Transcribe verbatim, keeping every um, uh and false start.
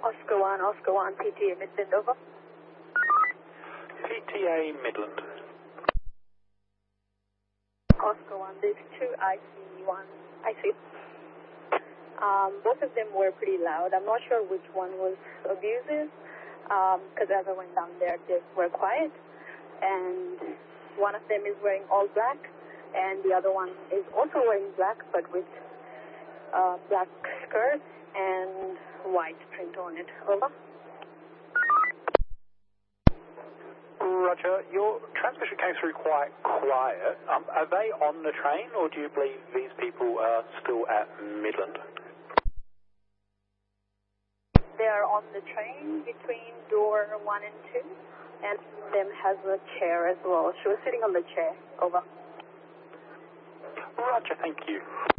Oscar one, Oscar one, P T A Midland, over. P T A Midland. Oscar one, there's two I C one. I see. Um, both of them were pretty loud. I'm not sure which one was abusive, because um, as I went down there, they were quiet. And one of them is wearing all black, and the other one is also wearing black, but with uh, black skirt and white print on it. Over. Roger, your transmission came through quite quiet. Um, are they on the train, or do you believe these people are still at Midland? They are on the train between door one and two, and them has a chair as well. She was sitting on the chair. Over. Roger, thank you.